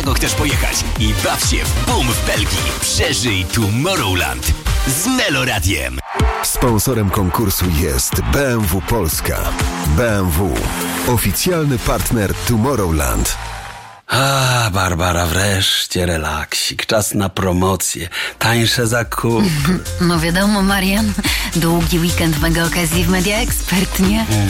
daleko chcesz pojechać i baw się w boom w Belgii. Przeżyj Tomorrowland z Meloradiem. Sponsorem konkursu jest BMW Polska. BMW. Oficjalny partner Tomorrowland. Barbara, wreszcie relaksik. Czas na promocje, tańsze zakupy. No wiadomo, Marian. Długi weekend mega okazji w Media Expert, nie?